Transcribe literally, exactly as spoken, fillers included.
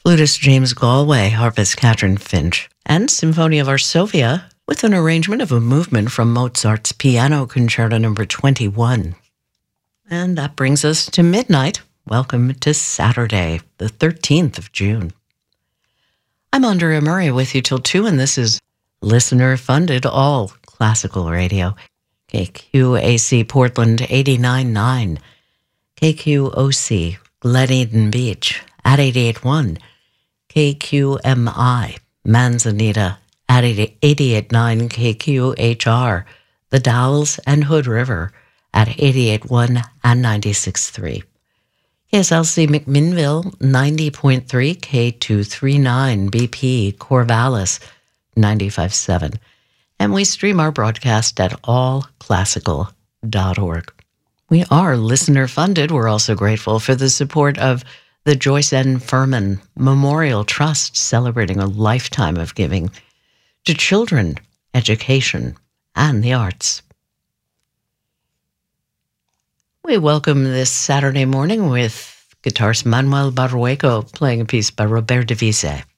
Flutist James Galway, harpist Catherine Finch, and Symphonia Varsovia with an arrangement of a movement from Mozart's Piano Concerto number twenty-one. And that brings us to midnight. Welcome to Saturday, the thirteenth of June. I'm Andrea Murray with you till two, and this is listener-funded all classical radio. K Q A C Portland eighty-nine point nine, K Q O C Glen Beach at eighty-eight point one, K Q M I Manzanita at eighty-eight point nine, K Q H R The Dalles and Hood River at eighty-eight point one and ninety-six point three. K S L C McMinnville ninety point three, K two thirty-nine B P Corvallis ninety-five point seven. And we stream our broadcast at all classical dot org. We are listener-funded. We're also grateful for the support of the Joyce N. Furman Memorial Trust, celebrating a lifetime of giving to children, education, and the arts. We welcome this Saturday morning with guitarist Manuel Barrueco playing a piece by Robert Divise.